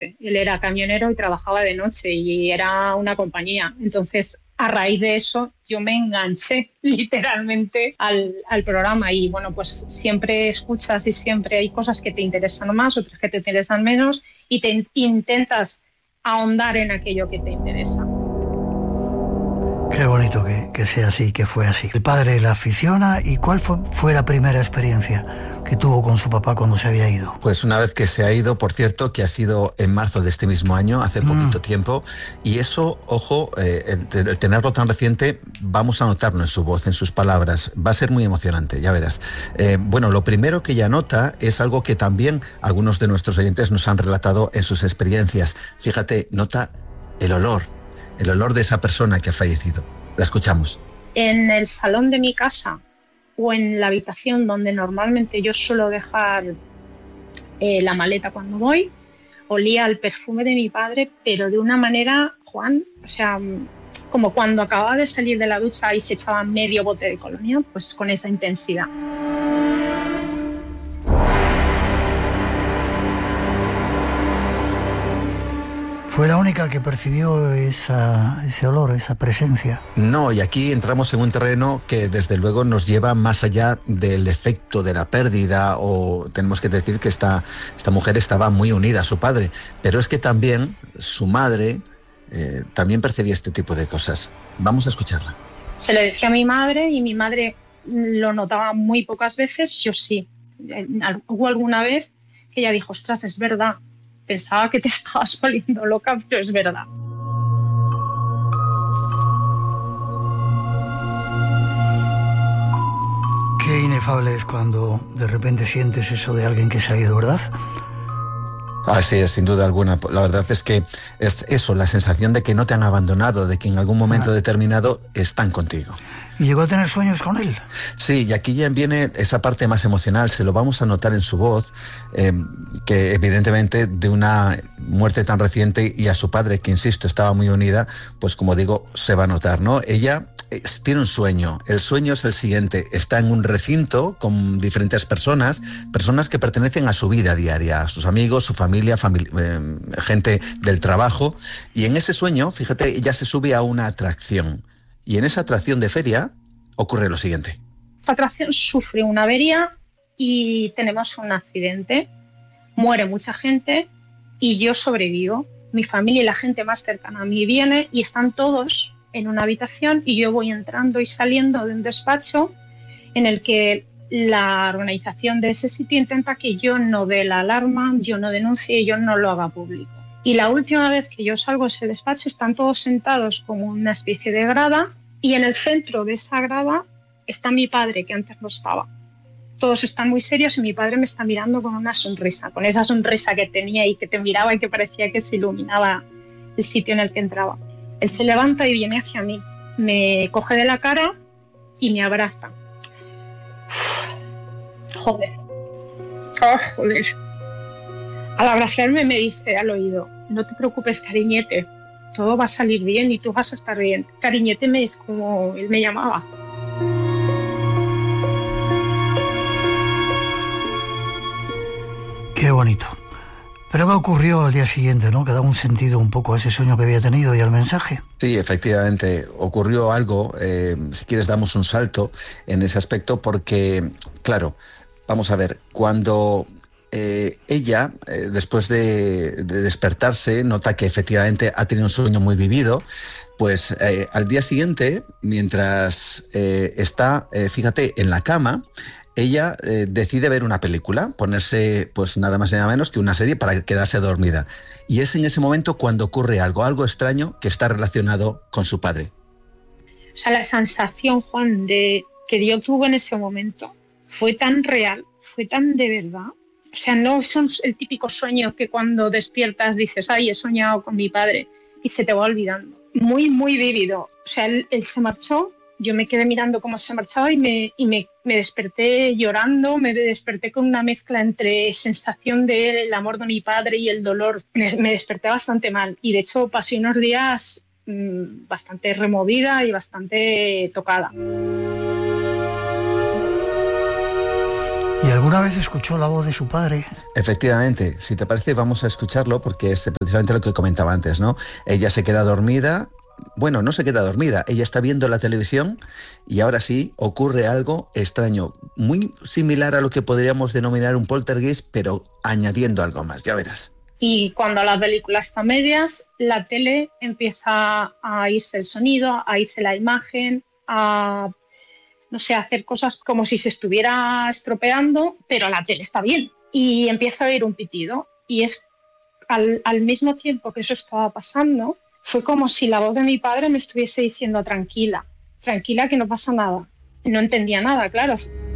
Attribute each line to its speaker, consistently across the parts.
Speaker 1: noche. Él era camionero y trabajaba de noche y era una compañía. Entonces, a raíz de eso, yo me enganché literalmente al programa y bueno, pues siempre escuchas y siempre hay cosas que te interesan más, otras que te interesan menos y te intentas ahondar en aquello que te interesa.
Speaker 2: Qué bonito que sea así, que fue así. El padre la aficiona. ¿Y cuál fue la primera experiencia que tuvo con su papá cuando se había ido?
Speaker 3: Pues una vez que se ha ido, por cierto, que ha sido en marzo de este mismo año, hace poquito tiempo, y eso, ojo, el tenerlo tan reciente, vamos a notarlo en su voz, en sus palabras. Va a ser muy emocionante, ya verás. Bueno, lo primero que ella nota es algo que también algunos de nuestros oyentes nos han relatado en sus experiencias. Fíjate, nota el olor de esa persona que ha fallecido. La escuchamos.
Speaker 1: En el salón de mi casa o en la habitación donde normalmente yo suelo dejar la maleta cuando voy, olía el perfume de mi padre, pero de una manera, Juan, o sea, como cuando acababa de salir de la ducha y se echaba medio bote de colonia, pues con esa intensidad.
Speaker 2: ¿Fue la única que percibió ese olor, esa presencia?
Speaker 3: No, y aquí entramos en un terreno que desde luego nos lleva más allá del efecto de la pérdida, o tenemos que decir que esta mujer estaba muy unida a su padre, pero es que también su madre también percibía este tipo de cosas. Vamos a escucharla.
Speaker 1: Se le decía a mi madre y mi madre lo notaba muy pocas veces, yo sí. Hubo alguna vez que ella dijo, ostras, es verdad. Pensaba que te estabas volviendo loca, pero es verdad.
Speaker 2: Qué inefable es cuando de repente sientes eso de alguien que se ha ido, ¿verdad?
Speaker 3: Así es, sin duda alguna. La verdad es que es eso, la sensación de que no te han abandonado, de que en algún momento determinado están contigo.
Speaker 2: ¿Y llegó a tener sueños con él?
Speaker 3: Sí, y aquí ya viene esa parte más emocional, se lo vamos a notar en su voz, que evidentemente de una muerte tan reciente y a su padre, que insisto, estaba muy unida, pues como digo, se va a notar, ¿no? Ella tiene un sueño, el sueño es el siguiente, está en un recinto con diferentes personas que pertenecen a su vida diaria, a sus amigos, su familia, gente del trabajo, y en ese sueño, fíjate, ella se sube a una atracción. Y en esa atracción de feria ocurre lo siguiente.
Speaker 1: Esta atracción sufre una avería y tenemos un accidente. Muere mucha gente y yo sobrevivo. Mi familia y la gente más cercana a mí viene y están todos en una habitación y yo voy entrando y saliendo de un despacho en el que la organización de ese sitio intenta que yo no dé la alarma, yo no denuncie y yo no lo haga público. Y la última vez que yo salgo de ese despacho están todos sentados como una especie de grada y en el centro de esa grada está mi padre, que antes no estaba. Todos están muy serios y mi padre me está mirando con una sonrisa, con esa sonrisa que tenía y que te miraba y que parecía que se iluminaba el sitio en el que entraba. Él se levanta y viene hacia mí, me coge de la cara y me abraza. Joder. Oh, joder. Al abrazarme me dice al oído, no te preocupes, cariñete, todo va a salir bien y tú vas a estar bien. Cariñete es como él me llamaba.
Speaker 2: Qué bonito. Pero ¿qué ocurrió al día siguiente, no? Que da un sentido un poco a ese sueño que había tenido y al mensaje.
Speaker 3: Sí, efectivamente, ocurrió algo. Si quieres damos un salto en ese aspecto porque, claro, vamos a ver, cuando ella, después de despertarse, nota que efectivamente ha tenido un sueño muy vivido, pues al día siguiente, mientras está, fíjate, en la cama, ella decide ver una película, ponerse pues nada más y nada menos que una serie para quedarse dormida. Y es en ese momento cuando ocurre algo extraño que está relacionado con su padre.
Speaker 1: O sea, la sensación, Juan, que yo tuve en ese momento fue tan real, fue tan de verdad. O sea, no son el típico sueño que cuando despiertas dices, ay, he soñado con mi padre y se te va olvidando. Muy, muy vívido. O sea, él se marchó, yo me quedé mirando cómo se marchaba y me desperté llorando, me desperté con una mezcla entre sensación del amor de mi padre y el dolor. Me desperté bastante mal y de hecho pasé unos días bastante removida y bastante tocada.
Speaker 2: ¿Y algún ¿Alguna vez escuchó la voz de su padre?
Speaker 3: Efectivamente, si te parece vamos a escucharlo porque es precisamente lo que comentaba antes, ¿no? Ella se queda dormida, bueno, no se queda dormida, ella está viendo la televisión y ahora sí ocurre algo extraño, muy similar a lo que podríamos denominar un poltergeist, pero añadiendo algo más, ya verás.
Speaker 1: Y cuando la película está a medias, la tele empieza a irse el sonido, a irse la imagen, a, no sé, a hacer cosas como si se estuviera estropeando, pero la tele está bien. Y empieza a oír un pitido. Y es al mismo tiempo que eso estaba pasando, fue como si la voz de mi padre me estuviese diciendo tranquila, tranquila que no pasa nada. No entendía nada, claro.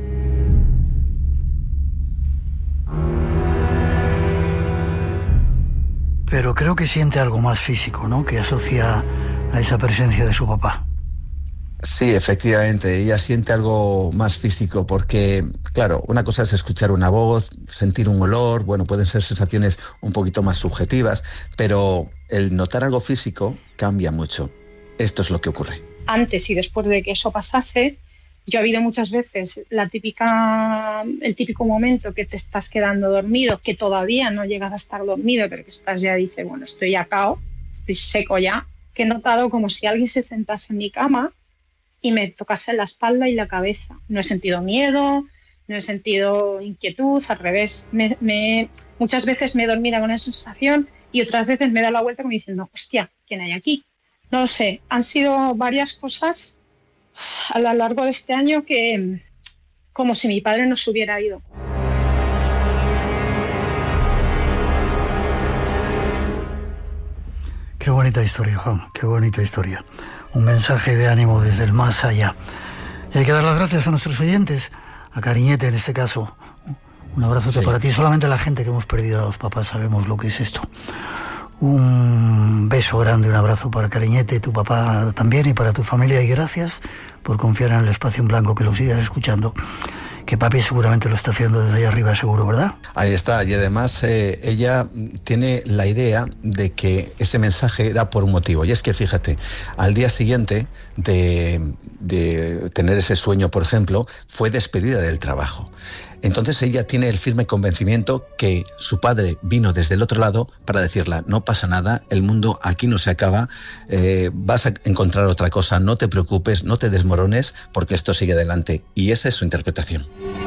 Speaker 2: Pero creo que siente algo más físico, ¿no?, que asocia a esa presencia de su papá.
Speaker 3: Sí, efectivamente, ella siente algo más físico porque, claro, una cosa es escuchar una voz, sentir un olor, bueno, pueden ser sensaciones un poquito más subjetivas, pero el notar algo físico cambia mucho. Esto es lo que ocurre.
Speaker 1: Antes y después de que eso pasase, yo he habido muchas veces el típico momento que te estás quedando dormido, que todavía no llegas a estar dormido, pero que estás ya, dice, bueno, estoy ya cao, estoy seco ya, que he notado como si alguien se sentase en mi cama y me tocase la espalda y la cabeza. No he sentido miedo, no he sentido inquietud, al revés. Muchas veces me he dormido con esa sensación y otras veces me he dado la vuelta como diciendo, hostia, ¿quién hay aquí? No lo sé, han sido varias cosas a lo largo de este año que como si mi padre no se hubiera ido.
Speaker 2: Qué bonita historia, Juan, qué bonita historia. Un mensaje de ánimo desde el más allá. Y hay que dar las gracias a nuestros oyentes, a Cariñete en este caso. Un abrazote para ti. Solamente la gente que hemos perdido a los papás sabemos lo que es esto. Un beso grande, un abrazo para Cariñete, tu papá también, y para tu familia, y gracias por confiar en el Espacio en Blanco, que lo sigas escuchando, que papi seguramente lo está haciendo desde allá arriba, seguro, ¿verdad?
Speaker 3: Ahí está, y además ella tiene la idea de que ese mensaje era por un motivo, y es que fíjate, al día siguiente de tener ese sueño, por ejemplo, fue despedida del trabajo. Entonces ella tiene el firme convencimiento que su padre vino desde el otro lado para decirle, no pasa nada, el mundo aquí no se acaba, vas a encontrar otra cosa, no te preocupes, no te desmorones, porque esto sigue adelante. Y esa es su interpretación.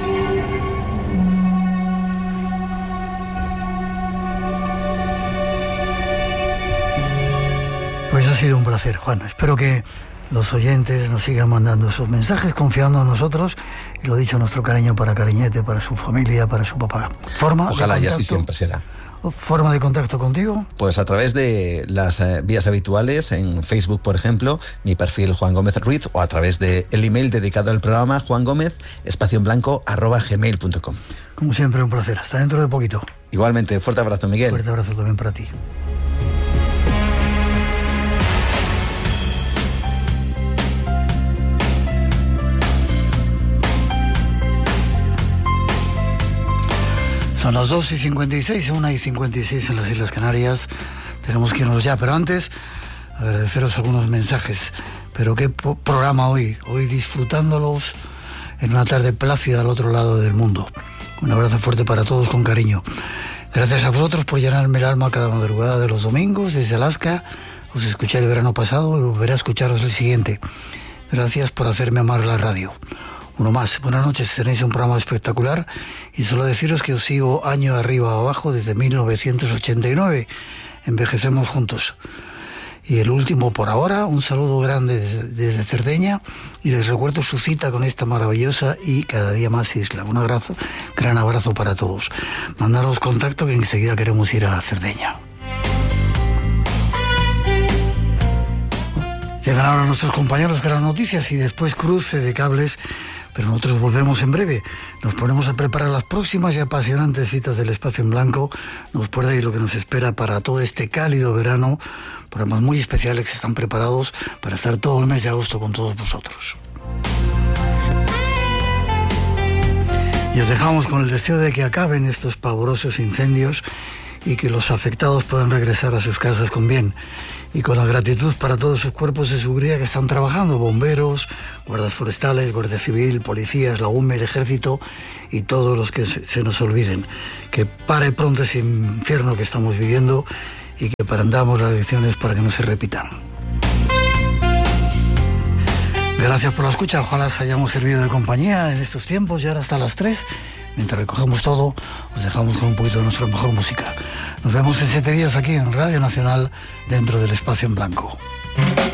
Speaker 2: Pues ha sido un placer, Juan. Espero que los oyentes nos sigan mandando esos mensajes, confiando en nosotros, y lo dicho, nuestro cariño para Cariñete, para su familia, para su papá.
Speaker 3: Ojalá y así siempre será.
Speaker 2: ¿Forma de contacto contigo?
Speaker 3: Pues a través de las vías habituales, en Facebook, por ejemplo, mi perfil Juan Gómez Ruiz, o a través del email dedicado al programa, juangomez@gmail.com.
Speaker 2: Como siempre, un placer. Hasta dentro de poquito.
Speaker 3: Igualmente, fuerte abrazo, Miguel.
Speaker 2: Fuerte abrazo también para ti. Son las 2:56, 1:56 en las Islas Canarias. Tenemos que irnos ya, pero antes agradeceros algunos mensajes. Pero qué programa hoy disfrutándolos en una tarde plácida al otro lado del mundo. Un abrazo fuerte para todos, con cariño. Gracias a vosotros por llenarme el alma cada madrugada de los domingos desde Alaska. Os escuché el verano pasado y volveré a escucharos el siguiente. Gracias por hacerme amar la radio. Uno más. Buenas noches, tenéis un programa espectacular, y solo deciros que os sigo año arriba o abajo desde 1989. Envejecemos juntos. Y el último por ahora, un saludo grande desde Cerdeña, y les recuerdo su cita con esta maravillosa y cada día más isla. Un abrazo, gran abrazo para todos. Mandaros contacto, que enseguida queremos ir a Cerdeña. Llegan ahora nuestros compañeros de las noticias y después cruce de cables, pero nosotros volvemos en breve. Nos ponemos a preparar las próximas y apasionantes citas del Espacio en Blanco. Nos puede ir lo que nos espera para todo este cálido verano. Programas muy especiales que están preparados para estar todo el mes de agosto con todos vosotros. Y os dejamos con el deseo de que acaben estos pavorosos incendios, y que los afectados puedan regresar a sus casas con bien. Y con la gratitud para todos sus cuerpos de seguridad que están trabajando, bomberos, guardas forestales, guardia civil, policías, la UME, el ejército y todos los que se nos olviden. Que pare pronto ese infierno que estamos viviendo y que aprendamos las lecciones para que no se repitan. Gracias por la escucha, ojalá os hayamos servido de compañía en estos tiempos y ahora hasta las 3. Mientras recogemos todo, os dejamos con un poquito de nuestra mejor música. Nos vemos en 7 días aquí en Radio Nacional, dentro del Espacio en Blanco.